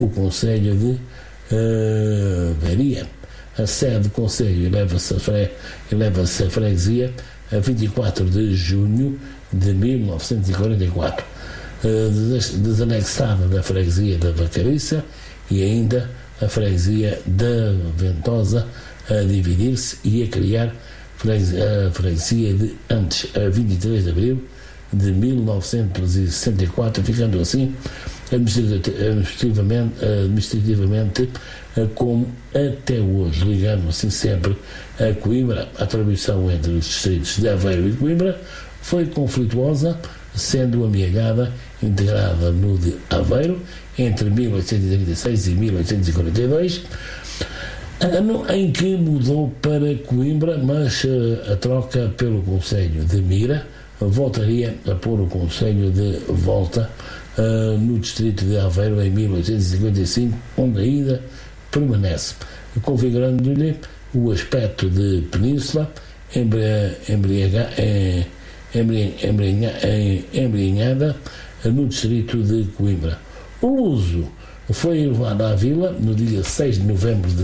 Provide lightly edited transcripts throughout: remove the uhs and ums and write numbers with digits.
o concelho de Varia. A sede do concelho eleva-se a freguesia a 24 de junho de 1944, desanexada da freguesia da Vacariça e ainda a freguesia da Ventosa a dividir-se e a criar a freguesia de Antes, a 23 de abril de 1964, ficando assim administrativamente como até hoje, ligando assim sempre a Coimbra. A atribuição entre os distritos de Aveiro e de Coimbra foi conflituosa, sendo amealhada integrada no de Aveiro entre 1836 e 1842, ano em que mudou para Coimbra, mas a troca pelo concelho de Mira voltaria a pôr o concelho de volta no distrito de Aveiro em 1855, onde ainda permanece, configurando-lhe o aspecto de península embrenhada no distrito de Coimbra. O Luso foi elevado à vila no dia 6 de novembro de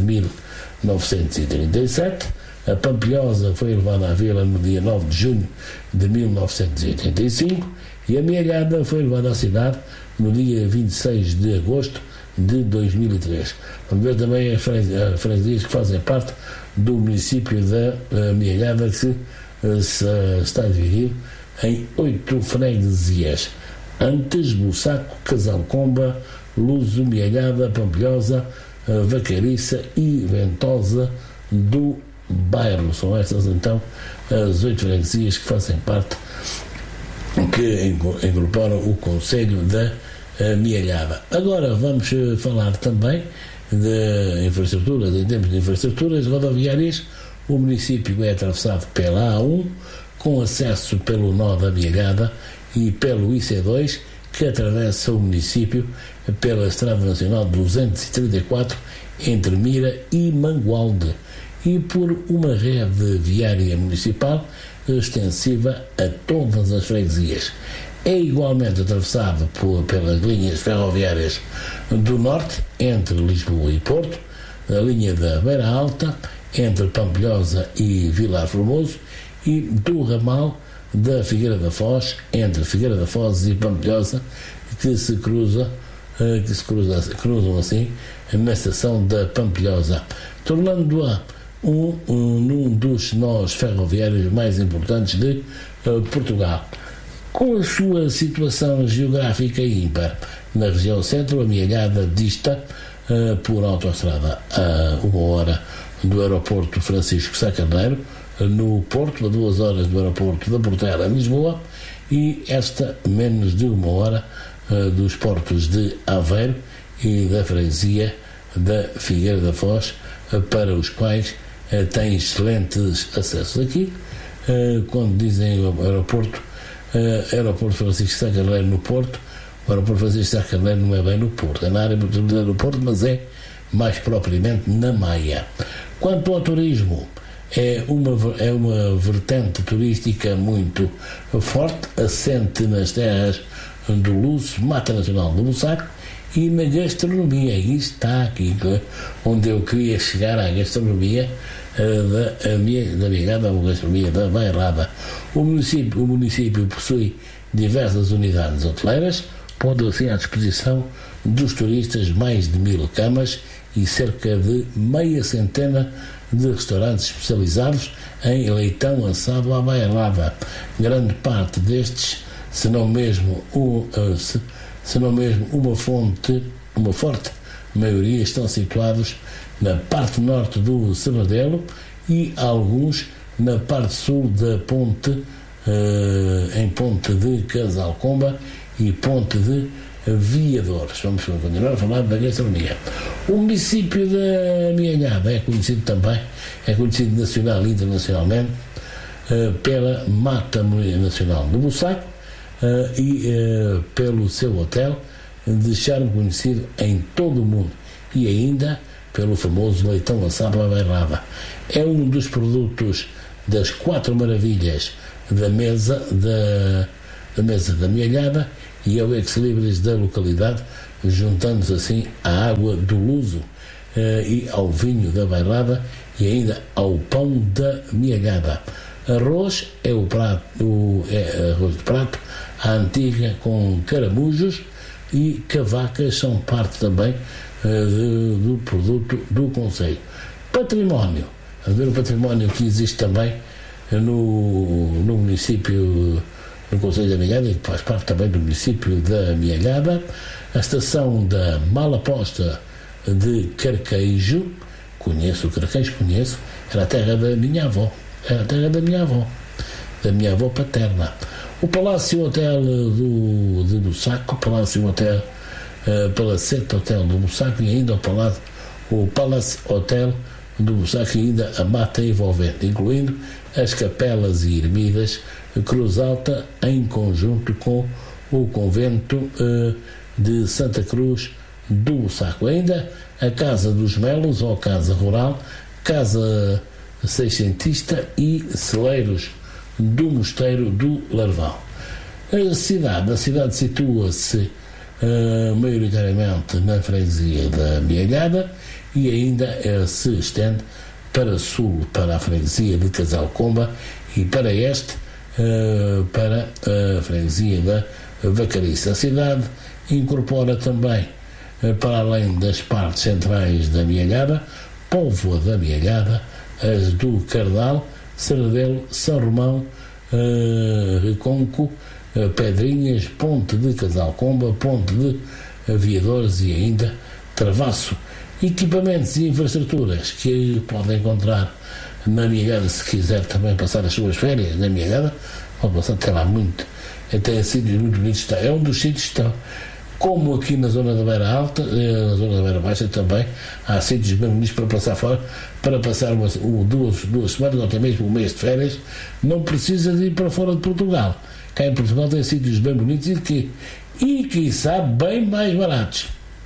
1937, a Pampilhosa foi elevada à vila no dia 9 de junho de 1985 e a Mealhada foi levada à cidade no dia 26 de agosto de 2003. Vamos ver também as freguesias que fazem parte do município da Mealhada, que está dividido em 8 freguesias: Antes, Bussaco, Casalcomba, Luso, Mealhada, Pampilhosa, Vacariça e Ventosa do Bairro. São estas então as 8 freguesias que fazem parte, que incorporam o concelho da Mealhada. Agora vamos falar também de infraestruturas. Em termos de infraestruturas rodoviárias, o município é atravessado pela A1, com acesso pelo nó da Mealhada e pelo IC2, que atravessa o município pela Estrada Nacional 234 entre Mira e Mangualde, e por uma rede viária municipal extensiva a todas as freguesias. É igualmente atravessado pelas linhas ferroviárias do Norte, entre Lisboa e Porto, a linha da Beira Alta, entre Pampilhosa e Vilar Formoso, e do ramal da Figueira da Foz, entre Figueira da Foz e Pampilhosa, que se cruzam assim na estação da Pampilhosa, tornando-a num dos nós ferroviários mais importantes de Portugal. Com a sua situação geográfica ímpar na região centro, a Mealhada dista por autoestrada a 1 hora do aeroporto Francisco Sá Carneiro, no Porto, a 2 horas do aeroporto da Portela, em Lisboa, e esta menos de 1 hora dos portos de Aveiro e da freguesia da Figueira da Foz, para os quais tem excelentes acessos. Aqui, quando dizem aeroporto Francisco Sá Carneiro no Porto, o aeroporto Francisco Sá Carneiro não é bem no Porto, é na área metropolitana do Porto, mas é mais propriamente na Maia. Quanto ao turismo, é uma vertente turística muito forte, assente nas terras do Luso, Mata Nacional do Bussaco, e na gastronomia. E está aqui onde eu queria chegar, à gastronomia da Mealhada, ou gastronomia da Bairrada. O município possui diversas unidades hoteleiras, pondo assim à disposição dos turistas mais de 1000 camas e cerca de meia centena de restaurantes especializados em leitão assado à bairrada. Grande parte destes, se não mesmo uma forte maioria, estão situados na parte norte do Cerradelo e alguns na parte sul da ponte, em Ponte de Casalcomba e Ponte de Viadores. Vamos continuar a falar da gastronomia. O município da Mealhada é conhecido nacional e internacionalmente pela Mata Nacional do Bussaco e pelo seu hotel de charme conhecido em todo o mundo, e ainda pelo famoso leitão assado à bairrada. É um dos produtos das 4 maravilhas da mesa da Mealhada, e é o ex-libris da localidade, juntando-se assim à água do Luso e ao vinho da Bailada e ainda ao pão da mialhada. Arroz é o prato, arroz de prato, a antiga com caramujos, e cavacas são parte também do produto do concelho. Património, a ver o património que existe também no município, no concelho da Mialhada, que faz parte também do município da Mialhada, a estação da Malaposta de Carquejo. Conheço o Carquejo, era a terra da minha avó, da minha avó paterna. O Palácio Hotel de Bussaco, Palacete Hotel do Bussaco, e ainda o Palace Hotel do Bussaco, e ainda a mata envolvente, incluindo as capelas e ermidas Cruz Alta, em conjunto com o convento de Santa Cruz do Bussaco. Ainda a Casa dos Melos, ou Casa Rural, Casa Seiscentista e celeiros do Mosteiro do Larval. A cidade situa-se maioritariamente na freguesia da Mialhada e ainda se estende para sul, para a freguesia de Casalcomba, e para este, para a freguesia da Vacariça. A cidade incorpora também, para além das partes centrais da Mialhada, Póvoa da Mialhada, as do Cardal, Serradelo, São Romão, Reconco, Pedrinhas, Ponte de Casalcomba, Ponte de Aviadores e ainda Travasso. Equipamentos e infraestruturas que podem encontrar na Mialhada, se quiser também passar as suas férias na Mialhada, pode passar até lá muito, até sítios muito bonitos. É um dos sítios que estão, como aqui na zona da Beira Alta, na zona da Beira Baixa também, há sítios bem bonitos para passar fora, para passar duas semanas ou até mesmo um mês de férias. Não precisa de ir para fora de Portugal. Cá em Portugal tem sítios bem bonitos e quiçá bem mais baratos,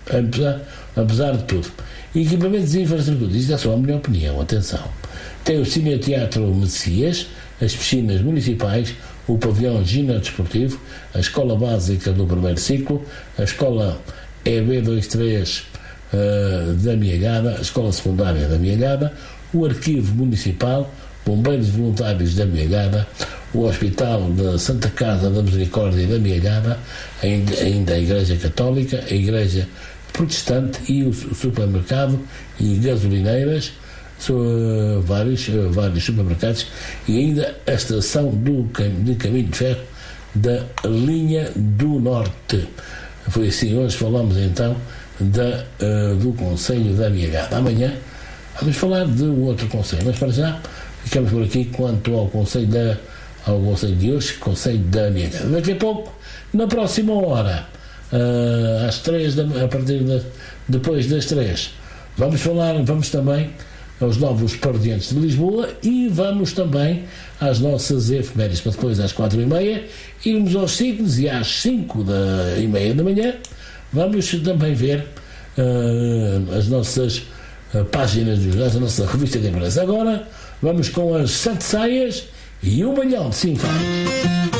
apesar de tudo. Equipamentos e infraestruturas, isto é só a minha opinião, atenção. Tem o Cineteatro Messias, as piscinas municipais, o pavilhão ginásio-desportivo, a escola básica do primeiro ciclo, a escola EB23 da Mialhada, a escola secundária da Mialhada, o arquivo municipal, bombeiros voluntários da Mialhada, o Hospital da Santa Casa da Misericórdia da Mialhada, ainda a Igreja Católica, a Igreja Protestante e o supermercado e gasolineiras, vários supermercados, e ainda a estação de caminho de ferro da linha do Norte. Foi assim, hoje falamos então do Concelho da Mialhada. Amanhã vamos falar do outro concelho, mas para já ficamos por aqui quanto ao concelho de hoje, Concelho da Mialhada. Daqui a pouco, na próxima hora, às 3, depois das 3, vamos também aos novos parodiantes de Lisboa e vamos também às nossas efemérides, para depois às 4h30 irmos aos signos, e às 5h30 da manhã vamos também ver as nossas páginas dos jornais, a nossa revista de imprensa. Agora vamos com as 7 saias e 1 milhão de sinfones.